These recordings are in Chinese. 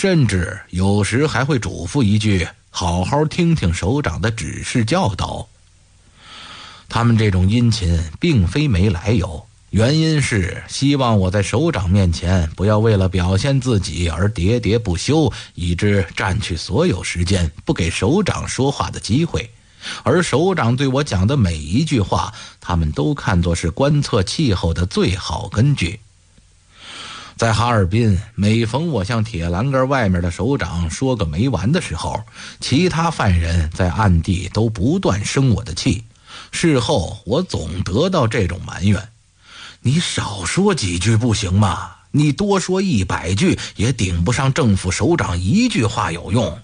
甚至有时还会嘱咐一句：好好听听首长的指示教导。他们这种殷勤并非没来由，原因是希望我在首长面前不要为了表现自己而喋喋不休，以致占去所有时间，不给首长说话的机会。而首长对我讲的每一句话，他们都看作是观测气候的最好根据。在哈尔滨，每逢我向铁栏杆外面的首长说个没完的时候，其他犯人在暗地都不断生我的气。事后我总得到这种埋怨：你少说几句不行吗？你多说100句也顶不上政府首长一句话有用。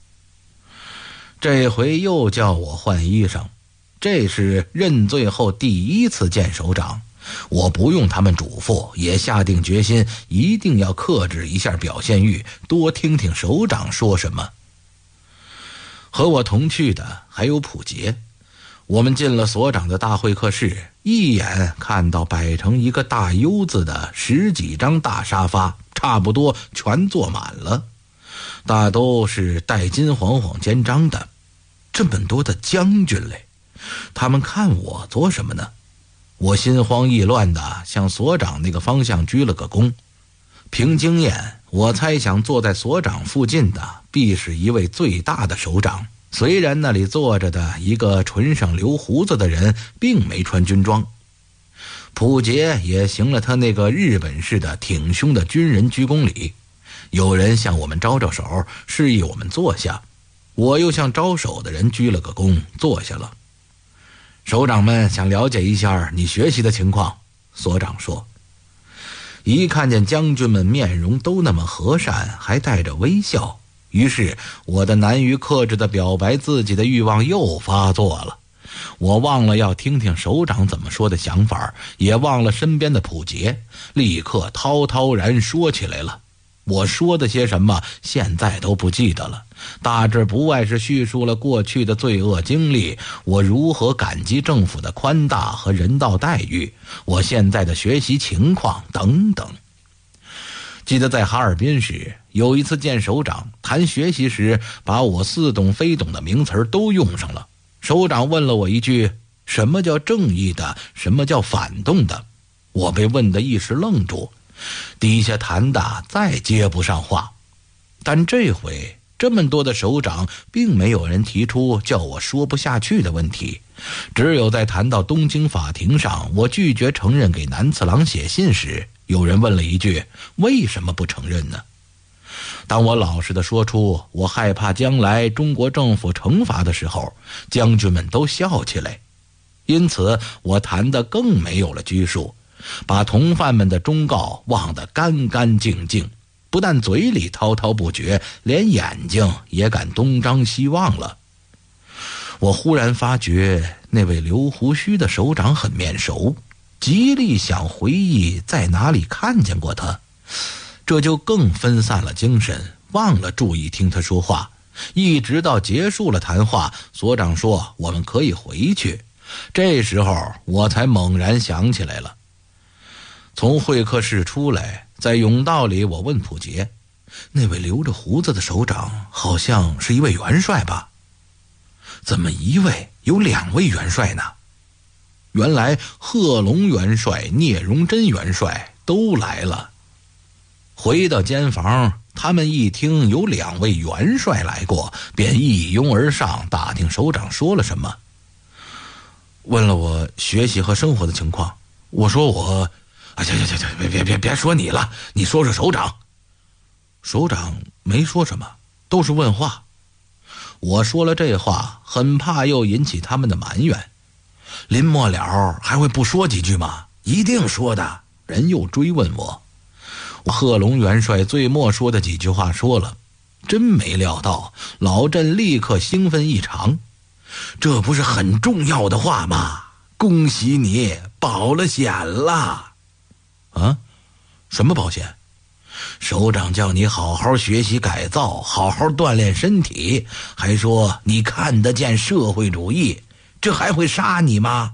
这回又叫我换衣裳，这是认罪后第一次见首长，我不用他们嘱咐，也下定决心一定要克制一下表现欲，多听听首长说什么。和我同去的还有普杰。我们进了所长的大会客室，一眼看到摆成一个大 U 字的10几张大沙发，差不多全坐满了，大都是戴金晃晃肩章的。这么多的将军嘞，他们看我做什么呢？我心慌意乱地向所长那个方向鞠了个躬。凭经验，我猜想坐在所长附近的必是一位最大的首长。虽然那里坐着的一个唇上留胡子的人并没穿军装，普杰也行了他那个日本式的挺胸的军人鞠躬礼。有人向我们招招手，示意我们坐下，我又向招手的人鞠了个躬，坐下了。首长们想了解一下你学习的情况，所长说。一看见将军们面容都那么和善，还带着微笑，于是我的难于克制的表白自己的欲望又发作了。我忘了要听听首长怎么说的想法，也忘了身边的普杰，立刻滔滔然说起来了。我说的些什么现在都不记得了，大致不外是叙述了过去的罪恶经历，我如何感激政府的宽大和人道待遇，我现在的学习情况等等。记得在哈尔滨时，有一次见首长谈学习时，把我似懂非懂的名词都用上了。首长问了我一句：什么叫正义的，什么叫反动的？我被问得一时愣住，底下谈的再接不上话。但这回这么多的首长，并没有人提出叫我说不下去的问题，只有在谈到东京法庭上我拒绝承认给南次郎写信时，有人问了一句：为什么不承认呢？当我老实地说出我害怕将来中国政府惩罚的时候，将军们都笑起来。因此我谈得更没有了拘束，把同犯们的忠告忘得干干净净，不但嘴里滔滔不绝，连眼睛也敢东张西望了。我忽然发觉那位留胡须的首长很面熟，极力想回忆在哪里看见过他，这就更分散了精神，忘了注意听他说话。一直到结束了谈话，所长说我们可以回去，这时候我才猛然想起来了。从会客室出来，在甬道里我问普杰：那位留着胡子的首长好像是一位元帅吧？怎么一位有2位元帅呢？原来贺龙元帅、聂荣臻元帅都来了。回到间房，他们一听有2位元帅来过，便一拥而上打听首长说了什么。问了我学习和生活的情况，我说我行，别说你了，你说说首长。首长没说什么，都是问话。我说了这话，很怕又引起他们的埋怨。临末了还会不说几句吗？一定说的。人又追问我，贺龙元帅最末说的几句话说了，真没料到老郑立刻兴奋异常。这不是很重要的话吗？恭喜你保了险了。啊？什么保险？首长叫你好好学习改造，好好锻炼身体，还说你看得见社会主义，这还会杀你吗？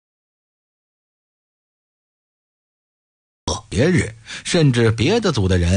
别日，甚至别的组的人